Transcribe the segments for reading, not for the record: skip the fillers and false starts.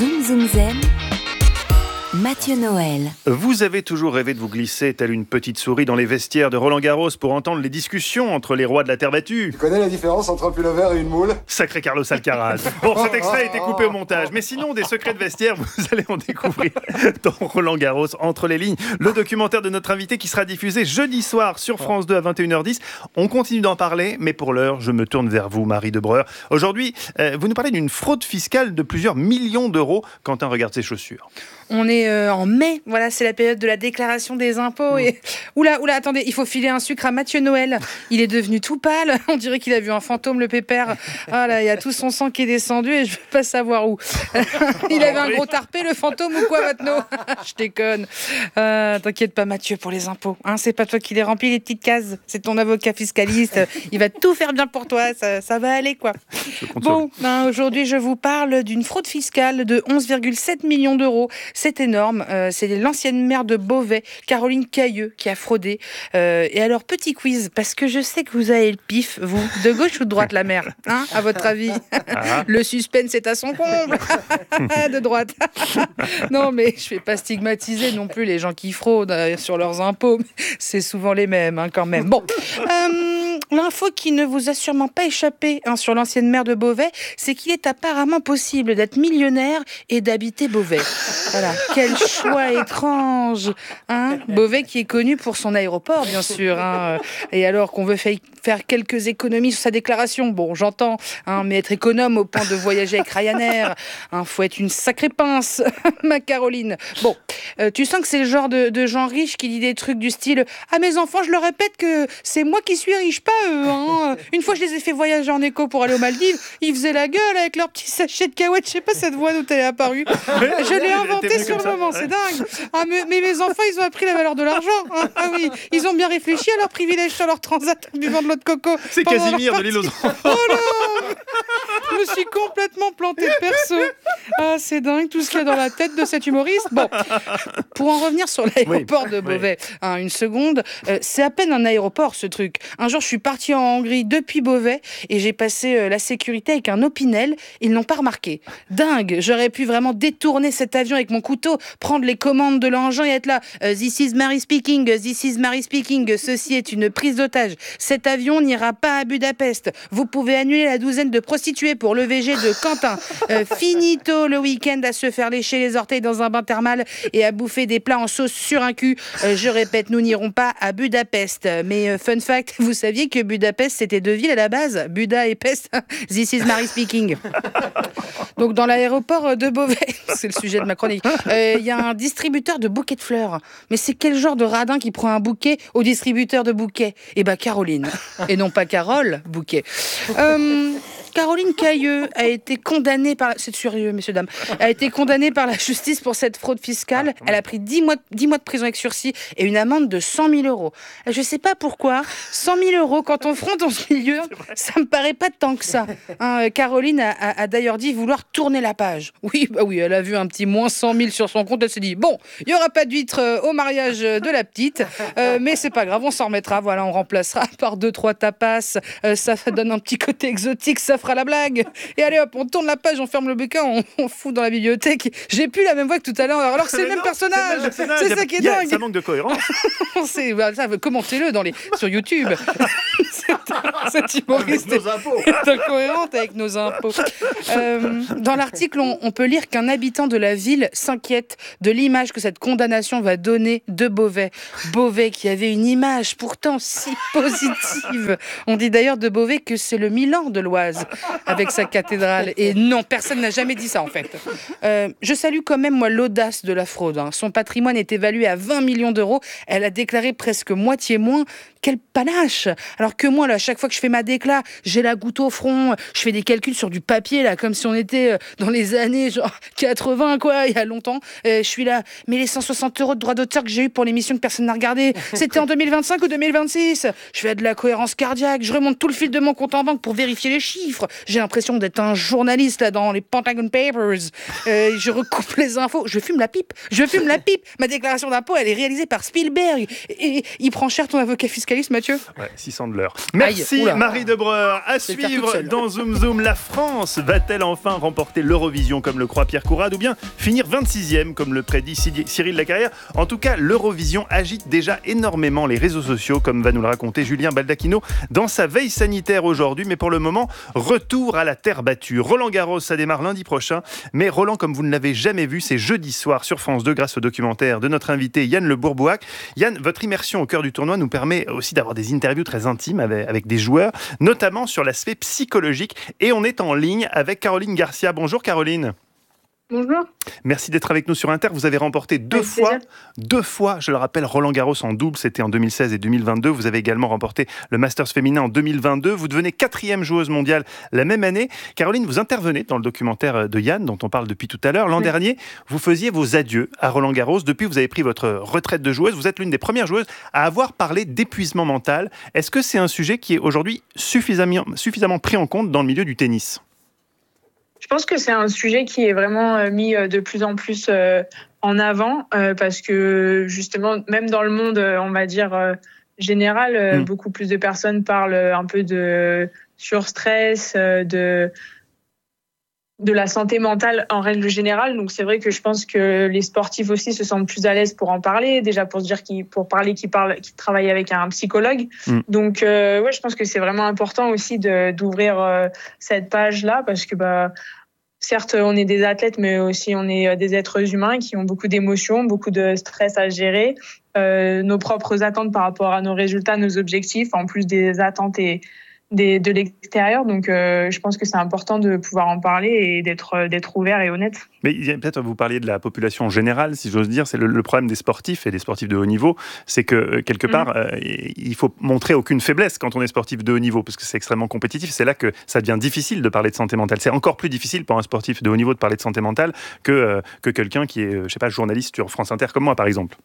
Zoom Zoom Zen, Mathieu Noël. Vous avez toujours rêvé de vous glisser telle une petite souris dans les vestiaires de Roland-Garros pour entendre les discussions entre les rois de la terre battue. Tu connais la différence entre un pullover et une moule ? Sacré Carlos Alcaraz. Bon, cet extrait a été coupé au montage, mais sinon, des secrets de vestiaire, vous allez en découvrir dans Roland-Garros, entre les lignes. Le documentaire de notre invité qui sera diffusé jeudi soir sur France 2 à 21h10. On continue d'en parler, mais pour l'heure, je me tourne vers vous, Marie Debreur. Aujourd'hui, vous nous parlez d'une fraude fiscale de plusieurs millions d'euros. Quentin regarde ses chaussures. On est en mai, voilà, c'est la période de la déclaration des impôts. Et oula, attendez, il faut filer un sucre à Mathieu Noël. Il est devenu tout pâle, on dirait qu'il a vu un fantôme, le pépère. Ah là, il y a tout son sang qui est descendu et je veux pas savoir où. Il avait un gros tarpé, le fantôme, ou quoi, maintenant? Je déconne. T'inquiète pas, Mathieu, pour les impôts. Hein, c'est pas toi qui les remplis, les petites cases. C'est ton avocat fiscaliste. Il va tout faire bien pour toi. Ça va aller, quoi. Bon, aujourd'hui, je vous parle d'une fraude fiscale de 11,7 millions d'euros. C'est énorme. C'est l'ancienne maire de Beauvais, Caroline Cailleux, qui a fraudé. Et alors, petit quiz, parce que je sais que vous avez le pif, vous, de gauche ou de droite, la maire, hein, à votre avis? Le suspense est à son comble. De droite. Non, mais je ne vais pas stigmatiser non plus les gens qui fraudent sur leurs impôts. C'est souvent les mêmes, hein, quand même. Bon, l'info qui ne vous a sûrement pas échappé sur l'ancienne maire de Beauvais, c'est qu'il est apparemment possible d'être millionnaire et d'habiter Beauvais. Voilà, quel choix étrange, hein. Beauvais qui est connu pour son aéroport, bien sûr, hein. Et alors qu'on veut faire quelques économies sur sa déclaration, bon, j'entends, hein, mais être économe au point de voyager avec Ryanair, hein, faut être une sacrée pince, ma Caroline. Bon, tu sens que c'est le genre de gens riches qui dit des trucs du style « Ah, mes enfants, je leur répète que c'est moi qui suis riche, pas eux, hein. Une fois, je les ai fait voyager en éco pour aller aux Maldives, ils faisaient la gueule avec leur petit sachet de cacahuètes, je sais pas cette voix d'où elle est apparue. Je l'ai inventé sur le moment, c'est dingue. Ah, mais mes enfants, ils ont appris la valeur de l'argent. Hein. Ah oui, ils ont bien réfléchi à leurs privilèges sur leur transat en buvant de l'eau de coco. C'est Casimir de l'île aux enfants. Oh là, je me suis complètement plantée de perso. Ah, c'est dingue tout ce qu'il y a dans la tête de cet humoriste. Bon, pour en revenir sur l'aéroport de Beauvais, hein, une seconde, c'est à peine un aéroport ce truc. Un jour, je suis partie en Hongrie depuis Beauvais et j'ai passé la sécurité avec un Opinel. Ils n'ont pas remarqué. Dingue, j'aurais pu vraiment détourner cet avion avec mon couteau, prendre les commandes de l'engin et être là. This is Mary speaking, this is Mary speaking. Ceci est une prise d'otage. Cet avion n'ira pas à Budapest. Vous pouvez annuler la douzaine de prostituées pour l'EVG de Quentin. Finito le week-end à se faire lécher les orteils dans un bain thermal et à bouffer des plats en sauce sur un cul. Je répète, nous n'irons pas à Budapest. Mais fun fact, vous saviez que Budapest c'était deux villes à la base, Buda et Pest. This is Mary speaking. Donc dans l'aéroport de Beauvais, c'est le sujet de ma chronique, il y a un distributeur de bouquets de fleurs. Mais c'est quel genre de radin qui prend un bouquet au distributeur de bouquets? Eh ben Caroline, et non pas Carole Bouquet. Caroline Cailleux a été condamnée par... C'est sérieux, messieurs, dames. A été condamnée par la justice pour cette fraude fiscale. Elle a pris 10 mois de prison avec sursis et une amende de 100 000 euros. Je ne sais pas pourquoi. 100 000 euros, quand on fronte dans ce milieu, ça me paraît pas tant que ça. Hein, Caroline a d'ailleurs dit vouloir tourner la page. Oui, elle a vu un petit moins 100 000 sur son compte. Elle s'est dit, bon, il n'y aura pas d'huître au mariage de la petite, mais c'est pas grave, on s'en remettra. Voilà, on remplacera par 2-3 tapas. Ça donne un petit côté exotique, ça fera la blague. Et allez hop, on tourne la page, on ferme le bouquin, on fout dans la bibliothèque. J'ai plus la même voix que tout à l'heure, alors que c'est le même personnage. C'est ça qui est dingue. Ça manque de cohérence. Commentez-le sur YouTube. Cet humoriste est incohérente avec nos impôts. Dans l'article, on peut lire qu'un habitant de la ville s'inquiète de l'image que cette condamnation va donner de Beauvais. Beauvais qui avait une image pourtant si positive. On dit d'ailleurs de Beauvais que c'est le Milan de l'Oise avec sa cathédrale. Et non, personne n'a jamais dit ça en fait. Je salue quand même moi l'audace de la fraude. Hein. Son patrimoine est évalué à 20 millions d'euros. Elle a déclaré presque moitié moins. Quel panache! Alors que moi, là, à chaque fois que je fais ma décla, j'ai la goutte au front, je fais des calculs sur du papier, là, comme si on était dans les années genre 80, quoi, il y a longtemps. Je suis là, mais les 160 euros de droits d'auteur que j'ai eu pour l'émission que personne n'a regardé, c'était en 2025 ou 2026? Je fais de la cohérence cardiaque, je remonte tout le fil de mon compte en banque pour vérifier les chiffres. chiffres. J'ai l'impression d'être un journaliste là, dans les Pentagon Papers. Je recoupe les infos. Je fume la pipe. Ma déclaration d'impôt, elle est réalisée par Spielberg. Et il prend cher ton avocat fiscaliste, Mathieu. Ouais, 600 de l'heure. Merci Marie Debreur. À suivre dans Zoom Zoom, la France va-t-elle enfin remporter l'Eurovision comme le croit Pierre Courade ou bien finir 26e comme le prédit Cyril Lacarrière? En tout cas, l'Eurovision agite déjà énormément les réseaux sociaux, comme va nous le raconter Julien Baldacchino dans sa veille sanitaire aujourd'hui. Mais pour le moment, retour à la terre battue. Roland-Garros, ça démarre lundi prochain. Mais Roland, comme vous ne l'avez jamais vu, c'est jeudi soir sur France 2 grâce au documentaire de notre invité Yann Le Bourboac. Yann, votre immersion au cœur du tournoi nous permet aussi d'avoir des interviews très intimes avec des joueurs, notamment sur l'aspect psychologique. Et on est en ligne avec Caroline Garcia. Bonjour Caroline. Bonjour. Merci d'être avec nous sur Inter. Vous avez remporté deux fois, je le rappelle, Roland-Garros en double, c'était en 2016 et 2022. Vous avez également remporté le Masters féminin en 2022. Vous devenez 4e joueuse mondiale la même année. Caroline, vous intervenez dans le documentaire de Yann, dont on parle depuis tout à l'heure. L'an dernier, vous faisiez vos adieux à Roland-Garros. Depuis, vous avez pris votre retraite de joueuse. Vous êtes l'une des premières joueuses à avoir parlé d'épuisement mental. Est-ce que c'est un sujet qui est aujourd'hui suffisamment pris en compte dans le milieu du tennis ? Je pense que c'est un sujet qui est vraiment mis de plus en plus en avant parce que justement, même dans le monde, on va dire général, beaucoup plus de personnes parlent un peu de surstress, de la santé mentale en règle générale. Donc c'est vrai que je pense que les sportifs aussi se sentent plus à l'aise pour en parler, déjà pour se dire qu'ils travaillent avec un psychologue. Donc ouais, je pense que c'est vraiment important aussi d'ouvrir cette page-là parce que certes, on est des athlètes, mais aussi on est des êtres humains qui ont beaucoup d'émotions, beaucoup de stress à gérer, nos propres attentes par rapport à nos résultats, nos objectifs, en plus des attentes de l'extérieur. Donc, je pense que c'est important de pouvoir en parler et d'être ouvert et honnête. Mais peut-être vous parliez de la population générale, si j'ose dire. C'est le problème des sportifs et des sportifs de haut niveau, c'est que quelque part, il faut montrer aucune faiblesse quand on est sportif de haut niveau, parce que c'est extrêmement compétitif. C'est là que ça devient difficile de parler de santé mentale. C'est encore plus difficile pour un sportif de haut niveau de parler de santé mentale que quelqu'un qui est, je sais pas, journaliste sur France Inter comme moi, par exemple.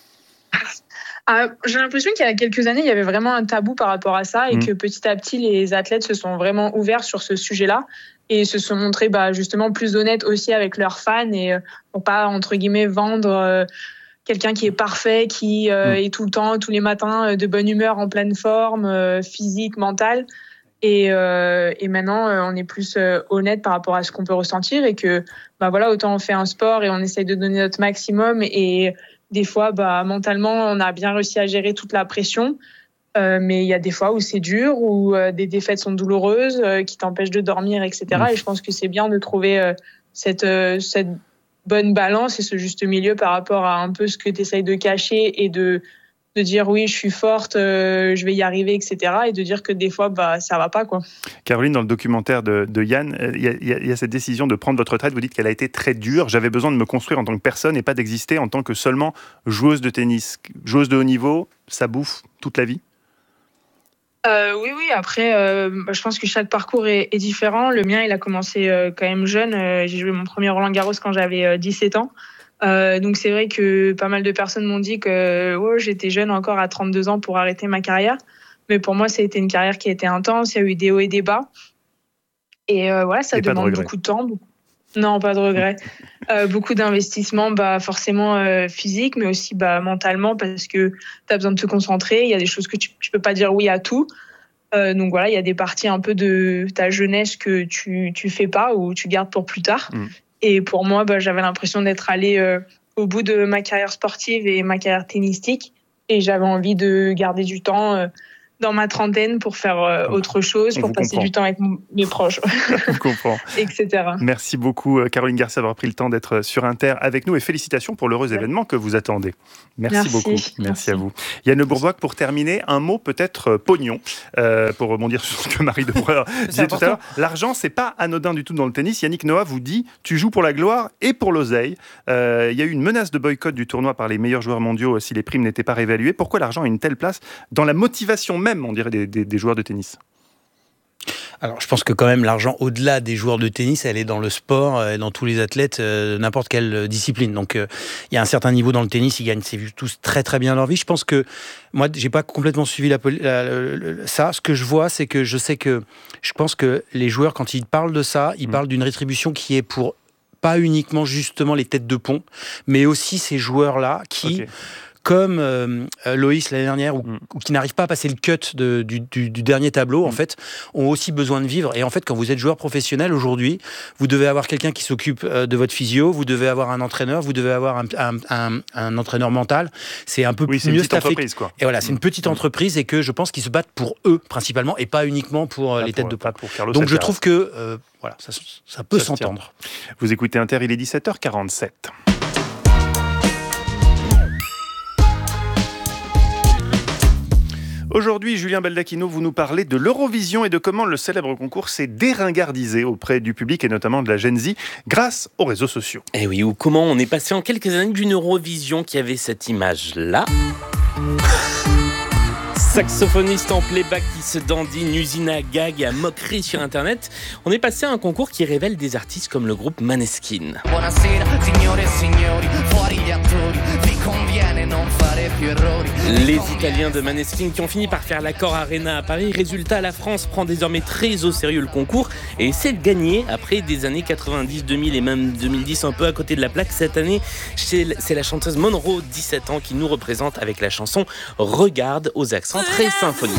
J'ai l'impression qu'il y a quelques années, il y avait vraiment un tabou par rapport à ça et que petit à petit, les athlètes se sont vraiment ouverts sur ce sujet-là et se sont montrés justement plus honnêtes aussi avec leurs fans et pour pas, entre guillemets, vendre quelqu'un qui est parfait, qui est tout le temps, tous les matins, de bonne humeur, en pleine forme, physique, mentale. Et maintenant, on est plus honnête par rapport à ce qu'on peut ressentir et que, voilà, autant on fait un sport et on essaye de donner notre maximum et des fois, mentalement, on a bien réussi à gérer toute la pression. Mais il y a des fois où c'est dur, où des défaites sont douloureuses, qui t'empêchent de dormir, etc. Et je pense que c'est bien de trouver cette bonne balance et ce juste milieu par rapport à un peu ce que tu essayes de cacher et de dire oui, je suis forte, je vais y arriver, etc. Et de dire que des fois, ça va pas, quoi. Caroline, dans le documentaire de Yann, il y a cette décision de prendre votre retraite. Vous dites qu'elle a été très dure. J'avais besoin de me construire en tant que personne et pas d'exister en tant que seulement joueuse de tennis. Joueuse de haut niveau, ça bouffe toute la vie ? Oui. Après, je pense que chaque parcours est différent. Le mien, il a commencé quand même jeune. J'ai joué mon premier Roland-Garros quand j'avais 17 ans. Donc c'est vrai que pas mal de personnes m'ont dit que j'étais jeune encore à 32 ans pour arrêter ma carrière. Mais pour moi, ça a été une carrière qui a été intense. Il y a eu des hauts et des bas. Et ça demande beaucoup de temps. Non, pas de regret. Beaucoup d'investissements, forcément physique, mais aussi mentalement, parce que tu as besoin de te concentrer. Il y a des choses que tu peux pas dire oui à tout. Donc voilà, il y a des parties un peu de ta jeunesse que tu fais pas ou tu gardes pour plus tard. Et pour moi, j'avais l'impression d'être allée au bout de ma carrière sportive et ma carrière tennistique. Et j'avais envie de garder du temps dans ma trentaine pour faire autre chose, pour passer du temps avec mes proches. On comprend. Etc. Merci beaucoup, Caroline Garcia, d'avoir pris le temps d'être sur Inter avec nous et félicitations pour l'heureux événement que vous attendez. Merci beaucoup. Merci à vous. Yann Le Bourboac, pour terminer, un mot peut-être pognon, pour rebondir sur ce que Marie Debreur disait tout à l'heure. L'argent, c'est pas anodin du tout dans le tennis. Yannick Noah vous dit, tu joues pour la gloire et pour l'oseille. Il y a eu une menace de boycott du tournoi par les meilleurs joueurs mondiaux si les primes n'étaient pas réévaluées. Pourquoi l'argent a une telle place dans la motivation même, on dirait, des joueurs de tennis ? Alors, je pense que quand même l'argent, au-delà des joueurs de tennis, elle est dans le sport, dans tous les athlètes, n'importe quelle discipline. Donc, il y a un certain niveau dans le tennis, ils gagnent tous très très bien leur vie. Je pense que moi, j'ai pas complètement suivi ça. Ce que je vois, c'est que je pense que les joueurs, quand ils parlent de ça, ils parlent d'une rétribution qui est pour pas uniquement justement les têtes de pont, mais aussi ces joueurs-là qui... Okay. Comme Loïs l'année dernière, ou qui n'arrivent pas à passer le cut du dernier tableau, en fait, ont aussi besoin de vivre. Et en fait, quand vous êtes joueur professionnel aujourd'hui, vous devez avoir quelqu'un qui s'occupe de votre physio, vous devez avoir un entraîneur, vous devez avoir un entraîneur mental. C'est un peu mieux staffé. C'est une petite entreprise, quoi. Et voilà, c'est une petite entreprise et que je pense qu'ils se battent pour eux principalement et pas uniquement pour les têtes de pont. Donc je trouve que voilà, ça peut s'entendre. Vous écoutez Inter, il est 17h47. Aujourd'hui, Julien Baldacchino, vous nous parlez de l'Eurovision et de comment le célèbre concours s'est déringardisé auprès du public et notamment de la Gen Z grâce aux réseaux sociaux. Et oui, ou comment on est passé en quelques années d'une Eurovision qui avait cette image-là. Saxophoniste en playback qui se dandine, usine à gag et à moquerie sur Internet, on est passé à un concours qui révèle des artistes comme le groupe Maneskin. Les Italiens de Maneskin qui ont fini par faire l'Accor Arena à Paris. Résultat, la France prend désormais très au sérieux le concours et essaie de gagner après des années 90, 2000 et même 2010 un peu à côté de la plaque. Cette année, c'est la chanteuse Monroe, 17 ans, qui nous représente avec la chanson « Regarde » aux accents très symphoniques.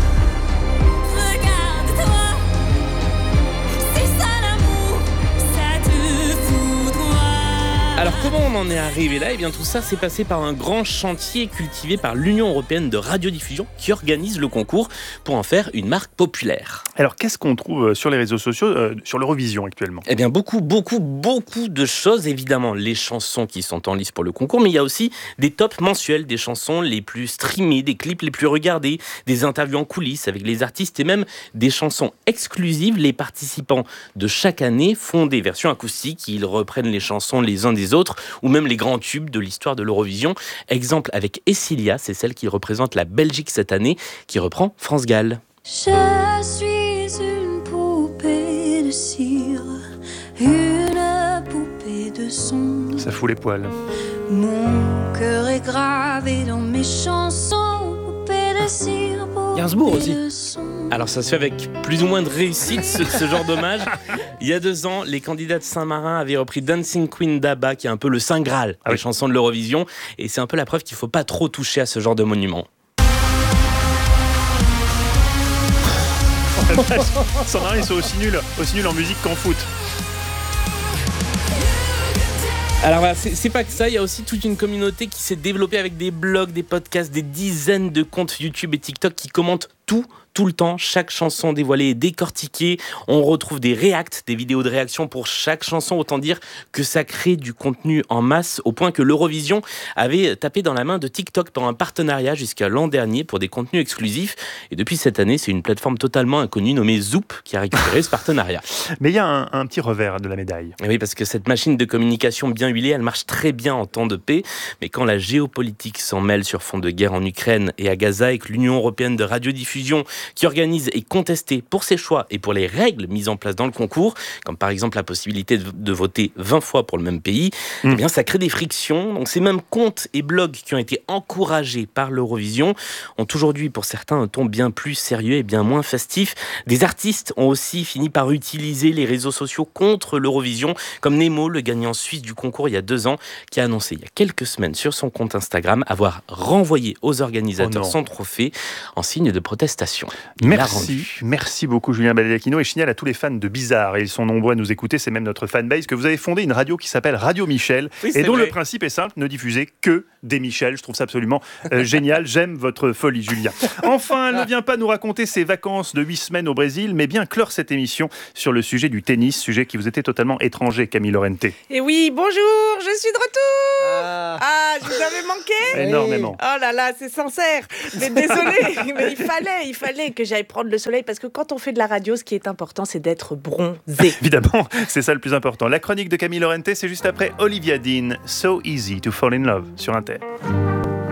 Alors comment on en est arrivé là ? Eh bien tout ça s'est passé par un grand chantier cultivé par l'Union européenne de radiodiffusion qui organise le concours pour en faire une marque populaire. Alors qu'est-ce qu'on trouve sur les réseaux sociaux, sur l'Eurovision actuellement ? Eh bien beaucoup de choses. Évidemment les chansons qui sont en lice pour le concours, mais il y a aussi des tops mensuels, des chansons les plus streamées, des clips les plus regardés, des interviews en coulisses avec les artistes et même des chansons exclusives. Les participants de chaque année font des versions acoustiques, ils reprennent les chansons les uns des autres, ou même les grands tubes de l'histoire de l'Eurovision. Exemple avec Essilia, c'est celle qui représente la Belgique cette année, qui reprend France Gall. Je suis une poupée de cire, une poupée de son. Ça fout les poils. Mon cœur est gravé dans mes chansons, poupée de cire, Gainsbourg aussi. Alors ça se fait avec plus ou moins de réussite ce genre d'hommage. Il y a 2 ans, les candidats de Saint-Marin avaient repris Dancing Queen d'ABBA, qui est un peu le Saint Graal des chansons de l'Eurovision. Et c'est un peu la preuve qu'il ne faut pas trop toucher à ce genre de monument. Saint-Marin, ils sont aussi nuls en musique qu'en foot. Alors voilà, c'est pas que ça, il y a aussi toute une communauté qui s'est développée avec des blogs, des podcasts, des dizaines de comptes YouTube et TikTok qui commentent tout le temps, chaque chanson dévoilée est décortiquée. On retrouve des reacts, des vidéos de réaction pour chaque chanson. Autant dire que ça crée du contenu en masse, au point que l'Eurovision avait tapé dans la main de TikTok pour un partenariat jusqu'à l'an dernier pour des contenus exclusifs. Et depuis cette année, c'est une plateforme totalement inconnue nommée Zoop qui a récupéré ce partenariat. Mais il y a un petit revers de la médaille. Et oui, parce que cette machine de communication bien huilée, elle marche très bien en temps de paix. Mais quand la géopolitique s'en mêle sur fond de guerre en Ukraine et à Gaza, et que l'Union européenne de radiodiffusion qui organise et contestée pour ses choix et pour les règles mises en place dans le concours, comme par exemple la possibilité de voter 20 fois pour le même pays, eh bien ça crée des frictions. Donc ces mêmes comptes et blogs qui ont été encouragés par l'Eurovision ont aujourd'hui pour certains un ton bien plus sérieux et bien moins festif. Des artistes ont aussi fini par utiliser les réseaux sociaux contre l'Eurovision, comme Nemo, le gagnant suisse du concours il y a 2 ans, qui a annoncé il y a quelques semaines sur son compte Instagram avoir renvoyé aux organisateurs son trophée en signe de protestation. Merci beaucoup Julien Baldacchino, et je signale à tous les fans de Bizarre, et ils sont nombreux à nous écouter, c'est même notre fanbase, que vous avez fondé une radio qui s'appelle Radio Michel, et dont le principe est simple, ne diffuser que des Michel. Je trouve ça absolument génial, j'aime votre folie Julien. Enfin, elle ne vient pas nous raconter ses vacances de 8 semaines au Brésil, mais bien clore cette émission sur le sujet du tennis, sujet qui vous était totalement étranger, Camille Lorente. Et oui, bonjour, je suis de retour. Je vous avais manqué énormément. Oh là là, c'est sincère. Mais désolé, mais il fallait que j'aille prendre le soleil, parce que quand on fait de la radio, ce qui est important, c'est d'être bronzé. Évidemment, c'est ça le plus important. La chronique de Camille Lorente, c'est juste après Olivia Dean, So Easy to Fall in Love sur Inter.